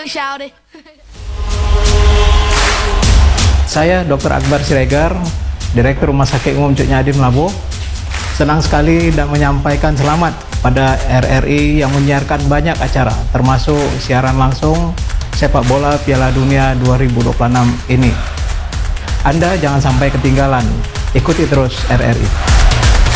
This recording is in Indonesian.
Saya Dr. Akbar Siregar, Direktur Rumah Sakit Umum Cuk Nyadim Labuh. Senang sekali dan menyampaikan selamat pada RRI yang menyiarkan banyak acara, termasuk siaran langsung sepak bola Piala Dunia 2026 ini. Anda jangan sampai ketinggalan, ikuti terus RRI.